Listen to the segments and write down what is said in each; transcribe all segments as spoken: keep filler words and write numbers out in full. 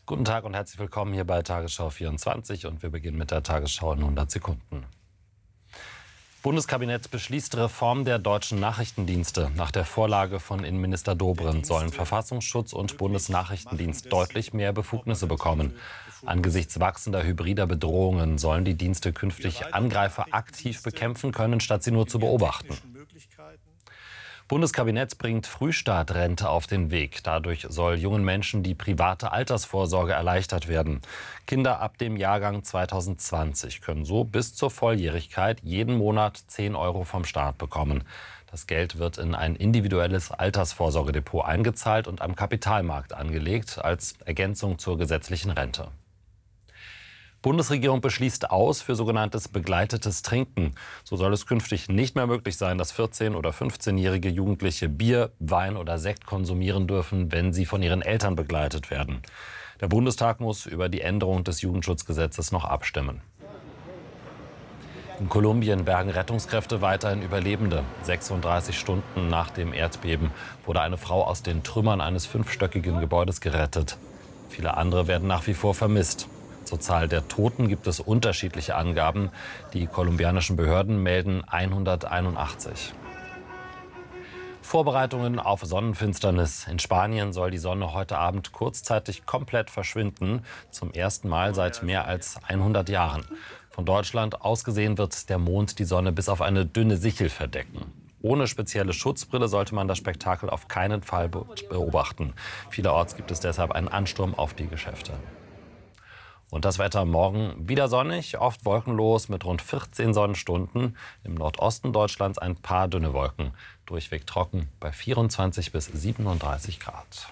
Guten Tag und herzlich willkommen hier bei Tagesschau vierundzwanzig und wir beginnen mit der Tagesschau in hundert Sekunden. Bundeskabinett beschließt Reform der deutschen Nachrichtendienste. Nach der Vorlage von Innenminister Dobrindt sollen Verfassungsschutz und Bundesnachrichtendienst deutlich mehr Befugnisse bekommen. Angesichts wachsender hybrider Bedrohungen sollen die Dienste künftig Angreifer aktiv bekämpfen können, statt sie nur zu beobachten. Bundeskabinett bringt Frühstartrente auf den Weg. Dadurch soll jungen Menschen die private Altersvorsorge erleichtert werden. Kinder ab dem Jahrgang zweitausendzwanzig können so bis zur Volljährigkeit jeden Monat zehn Euro vom Staat bekommen. Das Geld wird in ein individuelles Altersvorsorgedepot eingezahlt und am Kapitalmarkt angelegt als Ergänzung zur gesetzlichen Rente. Bundesregierung beschließt aus für sogenanntes begleitetes Trinken. So soll es künftig nicht mehr möglich sein, dass vierzehn- oder fünfzehnjährige Jugendliche Bier, Wein oder Sekt konsumieren dürfen, wenn sie von ihren Eltern begleitet werden. Der Bundestag muss über die Änderung des Jugendschutzgesetzes noch abstimmen. In Kolumbien bergen Rettungskräfte weiterhin Überlebende. sechsunddreißig Stunden nach dem Erdbeben wurde eine Frau aus den Trümmern eines fünfstöckigen Gebäudes gerettet. Viele andere werden nach wie vor vermisst. Zur Zahl der Toten gibt es unterschiedliche Angaben. Die kolumbianischen Behörden melden hunderteinundachtzig. Vorbereitungen auf Sonnenfinsternis. In Spanien soll die Sonne heute Abend kurzzeitig komplett verschwinden. Zum ersten Mal seit mehr als hundert Jahren. Von Deutschland aus gesehen wird der Mond die Sonne bis auf eine dünne Sichel verdecken. Ohne spezielle Schutzbrille sollte man das Spektakel auf keinen Fall beobachten. Vielerorts gibt es deshalb einen Ansturm auf die Geschäfte. Und das Wetter morgen wieder sonnig, oft wolkenlos mit rund vierzehn Sonnenstunden. Im Nordosten Deutschlands ein paar dünne Wolken. Durchweg trocken bei vierundzwanzig bis siebenunddreißig Grad.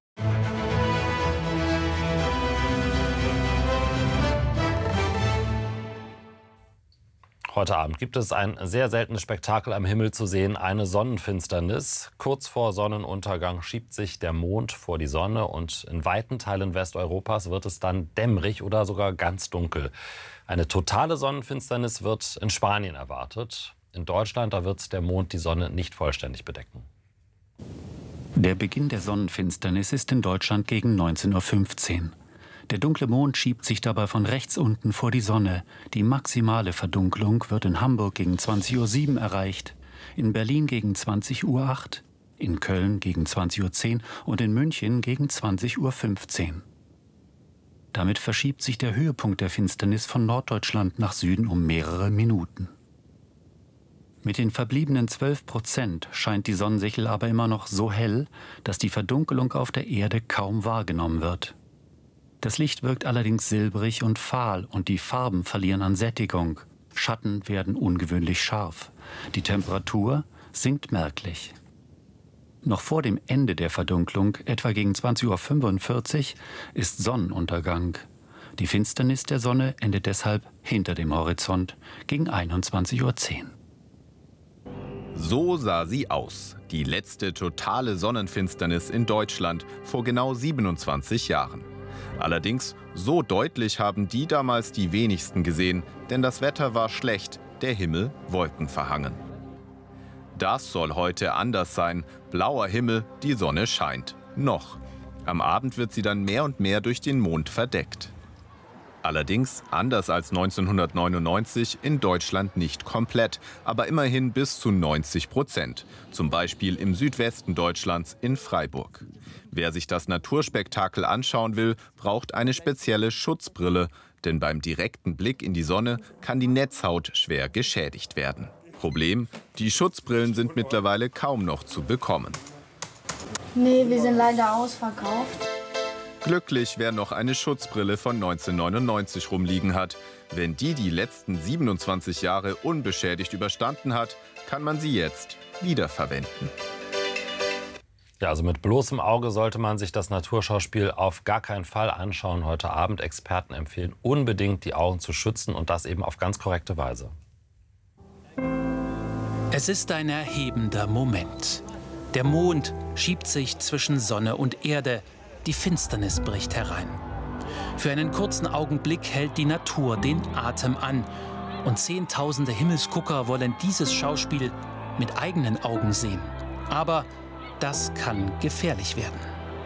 Heute Abend gibt es ein sehr seltenes Spektakel am Himmel zu sehen, eine Sonnenfinsternis. Kurz vor Sonnenuntergang schiebt sich der Mond vor die Sonne und in weiten Teilen Westeuropas wird es dann dämmerig oder sogar ganz dunkel. Eine totale Sonnenfinsternis wird in Spanien erwartet. In Deutschland, da wird der Mond die Sonne nicht vollständig bedecken. Der Beginn der Sonnenfinsternis ist in Deutschland gegen neunzehn Uhr fünfzehn. Der dunkle Mond schiebt sich dabei von rechts unten vor die Sonne. Die maximale Verdunklung wird in Hamburg gegen zwanzig Uhr sieben erreicht, in Berlin gegen zwanzig Uhr acht, in Köln gegen zwanzig Uhr zehn und in München gegen zwanzig Uhr fünfzehn. Damit verschiebt sich der Höhepunkt der Finsternis von Norddeutschland nach Süden um mehrere Minuten. Mit den verbliebenen zwölf Prozent scheint die Sonnensichel aber immer noch so hell, dass die Verdunkelung auf der Erde kaum wahrgenommen wird. Das Licht wirkt allerdings silbrig und fahl und die Farben verlieren an Sättigung. Schatten werden ungewöhnlich scharf. Die Temperatur sinkt merklich. Noch vor dem Ende der Verdunklung, etwa gegen zwanzig Uhr fünfundvierzig, ist Sonnenuntergang. Die Finsternis der Sonne endet deshalb hinter dem Horizont gegen einundzwanzig Uhr zehn. So sah sie aus, die letzte totale Sonnenfinsternis in Deutschland vor genau siebenundzwanzig Jahren. Allerdings, so deutlich haben die damals die wenigsten gesehen, denn das Wetter war schlecht, der Himmel wolkenverhangen. Das soll heute anders sein. Blauer Himmel, die Sonne scheint. Noch. Am Abend wird sie dann mehr und mehr durch den Mond verdeckt. Allerdings, anders als neunzehnhundertneunundneunzig, in Deutschland nicht komplett, aber immerhin bis zu neunzig Prozent. Zum Beispiel im Südwesten Deutschlands in Freiburg. Wer sich das Naturspektakel anschauen will, braucht eine spezielle Schutzbrille. Denn beim direkten Blick in die Sonne kann die Netzhaut schwer geschädigt werden. Problem: Die Schutzbrillen sind mittlerweile kaum noch zu bekommen. Nee, wir sind leider ausverkauft. Glücklich, wer noch eine Schutzbrille von neunzehnhundertneunundneunzig rumliegen hat. Wenn die die letzten siebenundzwanzig Jahre unbeschädigt überstanden hat, kann man sie jetzt wiederverwenden. Ja, also mit bloßem Auge sollte man sich das Naturschauspiel auf gar keinen Fall anschauen heute Abend. Experten empfehlen unbedingt, die Augen zu schützen und das eben auf ganz korrekte Weise. Es ist ein erhebender Moment. Der Mond schiebt sich zwischen Sonne und Erde. Die Finsternis bricht herein. Für einen kurzen Augenblick hält die Natur den Atem an. Und zehntausende Himmelsgucker wollen dieses Schauspiel mit eigenen Augen sehen. Aber das kann gefährlich werden.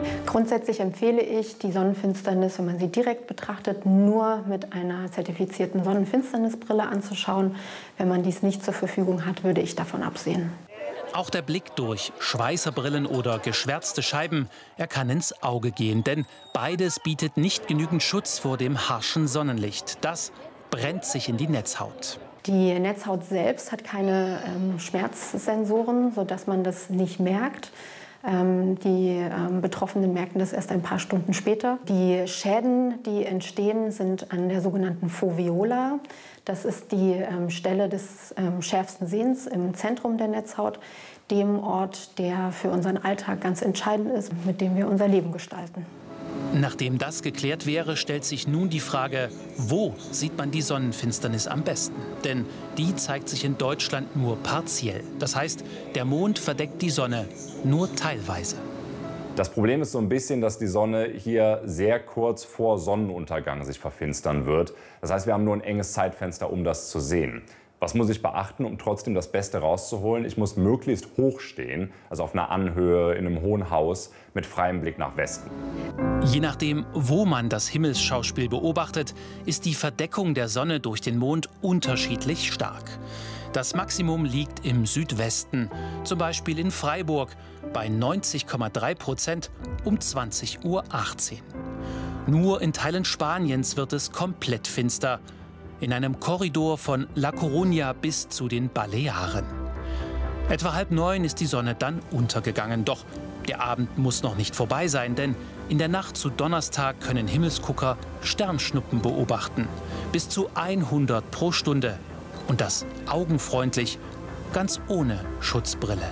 Grundsätzlich empfehle ich, die Sonnenfinsternis, wenn man sie direkt betrachtet, nur mit einer zertifizierten Sonnenfinsternisbrille anzuschauen. Wenn man dies nicht zur Verfügung hat, würde ich davon absehen. Auch der Blick durch Schweißerbrillen oder geschwärzte Scheiben, er kann ins Auge gehen. Denn beides bietet nicht genügend Schutz vor dem harschen Sonnenlicht. Das brennt sich in die Netzhaut. Die Netzhaut selbst hat keine ähm, Schmerzsensoren, sodass man das nicht merkt. Ähm, die ähm, Betroffenen merken das erst ein paar Stunden später. Die Schäden, die entstehen, sind an der sogenannten Foveola. Das ist die ähm, Stelle des ähm, schärfsten Sehens im Zentrum der Netzhaut, dem Ort, der für unseren Alltag ganz entscheidend ist, mit dem wir unser Leben gestalten. Nachdem das geklärt wäre, stellt sich nun die Frage, wo sieht man die Sonnenfinsternis am besten? Denn die zeigt sich in Deutschland nur partiell. Das heißt, der Mond verdeckt die Sonne nur teilweise. Das Problem ist so ein bisschen, dass die Sonne hier sehr kurz vor Sonnenuntergang sich verfinstern wird. Das heißt, wir haben nur ein enges Zeitfenster, um das zu sehen. Was muss ich beachten, um trotzdem das Beste rauszuholen? Ich muss möglichst hoch stehen, also auf einer Anhöhe, in einem hohen Haus, mit freiem Blick nach Westen. Je nachdem, wo man das Himmelsschauspiel beobachtet, ist die Verdeckung der Sonne durch den Mond unterschiedlich stark. Das Maximum liegt im Südwesten, zum Beispiel in Freiburg, bei neunzig Komma drei Prozent um zwanzig Uhr achtzehn. Nur in Teilen Spaniens wird es komplett finster. In einem Korridor von La Coruña bis zu den Balearen. Etwa halb neun ist die Sonne dann untergegangen. Doch der Abend muss noch nicht vorbei sein, denn in der Nacht zu Donnerstag können Himmelsgucker Sternschnuppen beobachten. Bis zu hundert pro Stunde. Und das augenfreundlich, ganz ohne Schutzbrille.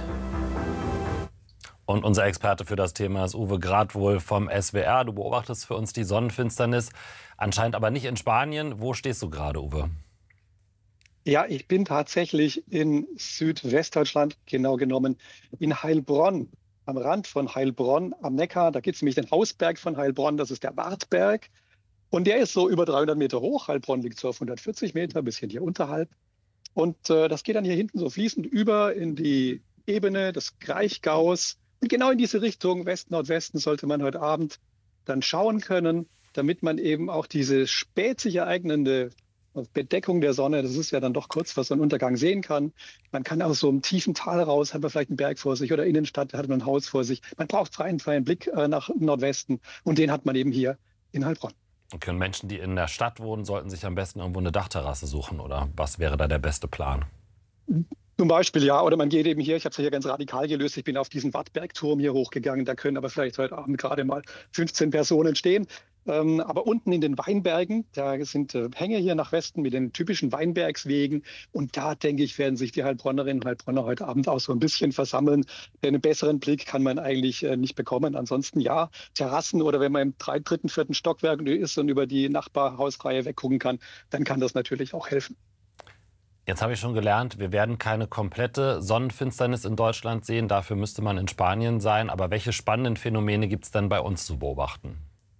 Und unser Experte für das Thema ist Uwe Gradwohl vom S W R. Du beobachtest für uns die Sonnenfinsternis, anscheinend aber nicht in Spanien. Wo stehst du gerade, Uwe? Ja, ich bin tatsächlich in Südwestdeutschland, genau genommen in Heilbronn, am Rand von Heilbronn am Neckar. Da gibt es nämlich den Hausberg von Heilbronn, das ist der Wartberg. Und der ist so über dreihundert Meter hoch. Heilbronn liegt so auf hundertvierzig Meter, ein bisschen hier unterhalb. Und äh, das geht dann hier hinten so fließend über in die Ebene des Kraichgaus. Und genau in diese Richtung, West-Nordwesten, sollte man heute Abend dann schauen können, damit man eben auch diese spät sich ereignende Bedeckung der Sonne, das ist ja dann doch kurz vor Sonnenuntergang, sehen kann. Man kann aus so einem tiefen Tal raus, hat man vielleicht einen Berg vor sich oder Innenstadt, hat man ein Haus vor sich. Man braucht freien, freien Blick äh, nach Nordwesten und den hat man eben hier in Heilbronn. Okay, und Menschen, die in der Stadt wohnen, sollten sich am besten irgendwo eine Dachterrasse suchen, oder was wäre da der beste Plan? Zum Beispiel, ja. Oder man geht eben hier, ich habe es ja hier ganz radikal gelöst, ich bin auf diesen Wartbergturm hier hochgegangen, da können aber vielleicht heute Abend gerade mal fünfzehn Personen stehen. Ähm, aber unten in den Weinbergen, da sind äh, Hänge hier nach Westen mit den typischen Weinbergswegen. Und da, denke ich, werden sich die Heilbronnerinnen und Heilbronner heute Abend auch so ein bisschen versammeln. Denn einen besseren Blick kann man eigentlich äh, nicht bekommen. Ansonsten ja, Terrassen oder wenn man im drei, dritten, vierten Stockwerk ist und über die Nachbarhausreihe weggucken kann, dann kann das natürlich auch helfen. Jetzt habe ich schon gelernt, wir werden keine komplette Sonnenfinsternis in Deutschland sehen. Dafür müsste man in Spanien sein. Aber welche spannenden Phänomene gibt es denn bei uns zu beobachten?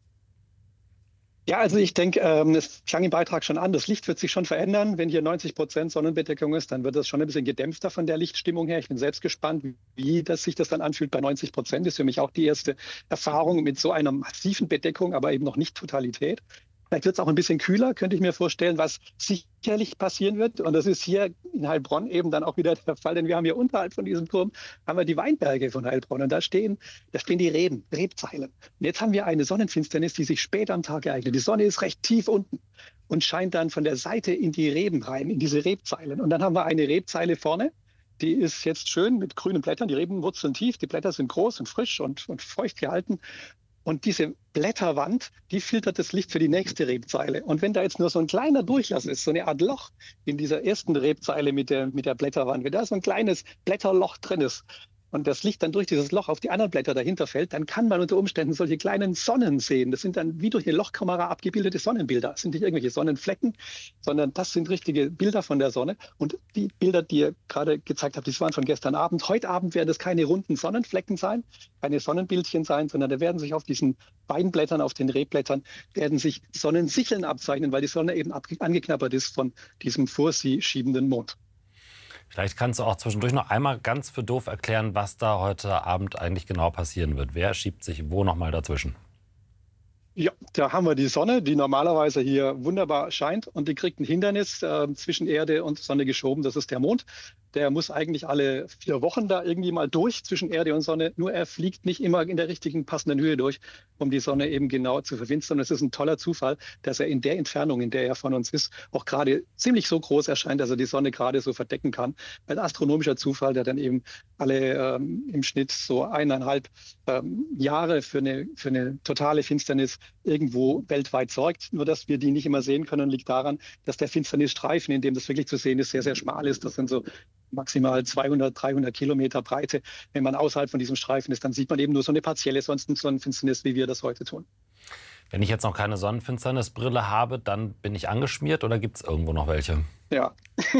Ja, also ich denke, ähm, es klang im Beitrag schon an, das Licht wird sich schon verändern. Wenn hier neunzig Prozent Sonnenbedeckung ist, dann wird das schon ein bisschen gedämpfter von der Lichtstimmung her. Ich bin selbst gespannt, wie das sich das dann anfühlt bei neunzig Prozent. Das ist für mich auch die erste Erfahrung mit so einer massiven Bedeckung, aber eben noch nicht Totalität. Vielleicht wird es auch ein bisschen kühler, könnte ich mir vorstellen, was sicherlich passieren wird. Und das ist hier in Heilbronn eben dann auch wieder der Fall, denn wir haben hier unterhalb von diesem Turm haben wir die Weinberge von Heilbronn. Und da stehen, da stehen die Reben, Rebzeilen. Und jetzt haben wir eine Sonnenfinsternis, die sich spät am Tag ereignet. Die Sonne ist recht tief unten und scheint dann von der Seite in die Reben rein, in diese Rebzeilen. Und dann haben wir eine Rebzeile vorne. Die ist jetzt schön mit grünen Blättern. Die Reben wurzeln tief, die Blätter sind groß und frisch und, und feucht gehalten. Und diese Blätterwand, die filtert das Licht für die nächste Rebzeile. Und wenn da jetzt nur so ein kleiner Durchlass ist, so eine Art Loch in dieser ersten Rebzeile mit der, mit der Blätterwand, wenn da so ein kleines Blätterloch drin ist und das Licht dann durch dieses Loch auf die anderen Blätter dahinter fällt, dann kann man unter Umständen solche kleinen Sonnen sehen. Das sind dann wie durch eine Lochkamera abgebildete Sonnenbilder. Das sind nicht irgendwelche Sonnenflecken, sondern das sind richtige Bilder von der Sonne. Und die Bilder, die ihr gerade gezeigt habt, die waren von gestern Abend. Heute Abend werden es keine runden Sonnenflecken sein, keine Sonnenbildchen sein, sondern da werden sich auf diesen Weinblättern, auf den Rebblättern, werden sich Sonnensicheln abzeichnen, weil die Sonne eben angeknabbert ist von diesem vor sie schiebenden Mond. Vielleicht kannst du auch zwischendurch noch einmal ganz für doof erklären, was da heute Abend eigentlich genau passieren wird. Wer schiebt sich wo noch mal dazwischen? Ja, da haben wir die Sonne, die normalerweise hier wunderbar scheint, und die kriegt ein Hindernis äh, zwischen Erde und Sonne geschoben. Das ist der Mond. Der muss eigentlich alle vier Wochen da irgendwie mal durch zwischen Erde und Sonne. Nur er fliegt nicht immer in der richtigen passenden Höhe durch, um die Sonne eben genau zu verfinstern. Es ist ein toller Zufall, dass er in der Entfernung, in der er von uns ist, auch gerade ziemlich so groß erscheint, dass er die Sonne gerade so verdecken kann. Ein astronomischer Zufall, der dann eben alle ähm, im Schnitt so eineinhalb ähm, Jahre für eine, für eine totale Finsternis irgendwo weltweit sorgt. Nur dass wir die nicht immer sehen können, liegt daran, dass der Finsternisstreifen, in dem das wirklich zu sehen ist, sehr, sehr schmal ist. Das sind so maximal zweihundert, dreihundert Kilometer Breite. Wenn man außerhalb von diesem Streifen ist, dann sieht man eben nur so eine partielle Sonnenfinsternis, wie wir das heute tun. Wenn ich jetzt noch keine Sonnenfinsternisbrille habe, dann bin ich angeschmiert oder gibt es irgendwo noch welche? Ja,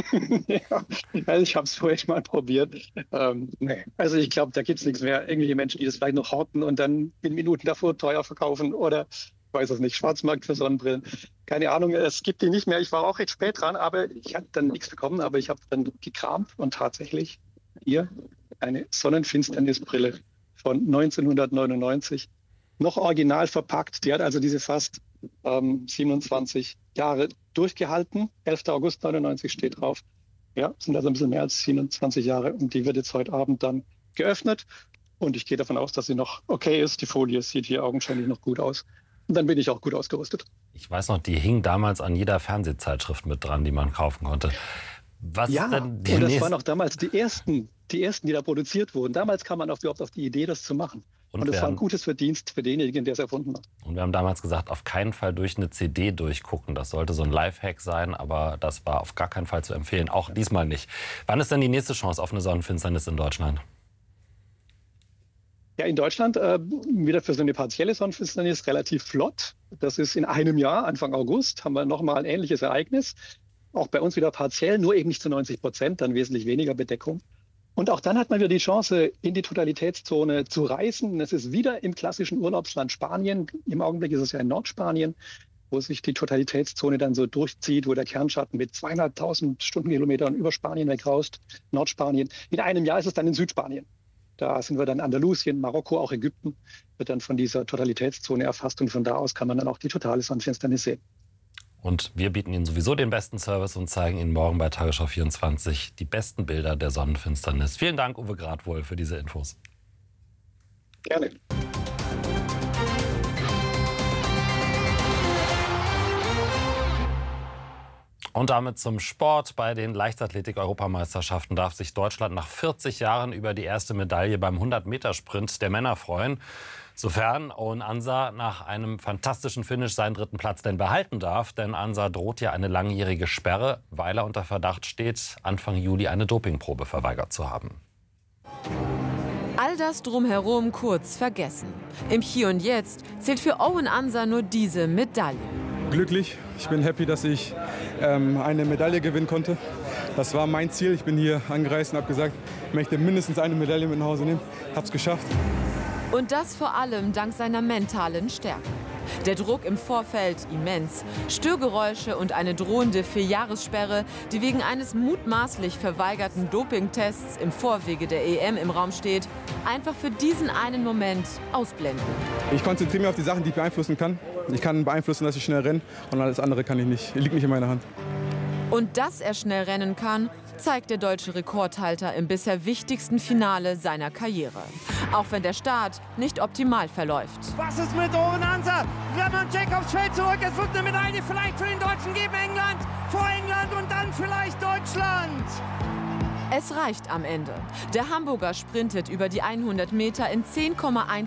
ja. Also ich habe es vorhin mal probiert. Ähm, nee. Also ich glaube, da gibt es nichts mehr. Irgendwelche Menschen, die das vielleicht noch horten und dann in Minuten davor teuer verkaufen oder, ich weiß es nicht, Schwarzmarkt für Sonnenbrillen. Keine Ahnung, es gibt die nicht mehr. Ich war auch recht spät dran, aber ich habe dann nichts bekommen. Aber ich habe dann gekramt und tatsächlich hier eine Sonnenfinsternisbrille von neunzehnhundertneunundneunzig. Noch original verpackt. Die hat also diese fast ähm, siebenundzwanzig Jahre durchgehalten. elfter August neunundneunzig steht drauf. Ja, sind also ein bisschen mehr als siebenundzwanzig Jahre. Und die wird jetzt heute Abend dann geöffnet. Und ich gehe davon aus, dass sie noch okay ist. Die Folie sieht hier augenscheinlich noch gut aus. Und dann bin ich auch gut ausgerüstet. Ich weiß noch, die hing damals an jeder Fernsehzeitschrift mit dran, die man kaufen konnte. Was ja, ist denn die und das nächste... waren auch damals die ersten, die ersten, die da produziert wurden. Damals kam man auch überhaupt auf die Idee, das zu machen. Und, und das war ein gutes Verdienst für denjenigen, der es erfunden hat. Und wir haben damals gesagt, auf keinen Fall durch eine C D durchgucken. Das sollte so ein Lifehack sein, aber das war auf gar keinen Fall zu empfehlen. Auch diesmal nicht. Wann ist denn die nächste Chance auf eine Sonnenfinsternis in Deutschland? Ja, in Deutschland äh, wieder für so eine partielle Sonnenfinsternis relativ flott. Das ist in einem Jahr, Anfang August, haben wir nochmal ein ähnliches Ereignis. Auch bei uns wieder partiell, nur eben nicht zu neunzig Prozent, dann wesentlich weniger Bedeckung. Und auch dann hat man wieder die Chance, in die Totalitätszone zu reisen. Es ist wieder im klassischen Urlaubsland Spanien. Im Augenblick ist es ja in Nordspanien, wo sich die Totalitätszone dann so durchzieht, wo der Kernschatten mit zweieinhalbtausend Stundenkilometern über Spanien wegraust, Nordspanien. In einem Jahr ist es dann in Südspanien. Da sind wir dann Andalusien, Marokko, auch Ägypten, wird dann von dieser Totalitätszone erfasst. Und von da aus kann man dann auch die totale Sonnenfinsternis sehen. Und wir bieten Ihnen sowieso den besten Service und zeigen Ihnen morgen bei Tagesschau vierundzwanzig die besten Bilder der Sonnenfinsternis. Vielen Dank, Uwe Gradwohl, für diese Infos. Gerne. Und damit zum Sport. Bei den Leichtathletik-Europameisterschaften darf sich Deutschland nach vierzig Jahren über die erste Medaille beim hundert-Meter-Sprint der Männer freuen. Sofern Owen Ansah nach einem fantastischen Finish seinen dritten Platz denn behalten darf. Denn Ansah droht ja eine langjährige Sperre, weil er unter Verdacht steht, Anfang Juli eine Dopingprobe verweigert zu haben. All das drumherum kurz vergessen. Im Hier und Jetzt zählt für Owen Ansah nur diese Medaille. Glücklich. Ich bin happy, dass ich ähm, eine Medaille gewinnen konnte. Das war mein Ziel. Ich bin hier angereist und habe gesagt, ich möchte mindestens eine Medaille mit nach Hause nehmen. Habe es geschafft. Und das vor allem dank seiner mentalen Stärke. Der Druck im Vorfeld immens. Störgeräusche und eine drohende Vierjahressperre, die wegen eines mutmaßlich verweigerten Dopingtests im Vorwege der E M im Raum steht, einfach für diesen einen Moment ausblenden. Ich konzentriere mich auf die Sachen, die ich beeinflussen kann. Ich kann beeinflussen, dass ich schnell renne, und alles andere kann ich nicht. Liegt nicht in meiner Hand. Und dass er schnell rennen kann, zeigt der deutsche Rekordhalter im bisher wichtigsten Finale seiner Karriere. Auch wenn der Start nicht optimal verläuft. Was ist mit Owen Ansah? Raymond Jacobs fällt zurück. Es wird eine Medaille vielleicht für den Deutschen geben. England, vor England und dann vielleicht Deutschland. Es reicht am Ende. Der Hamburger sprintet über die hundert Meter in zehn Komma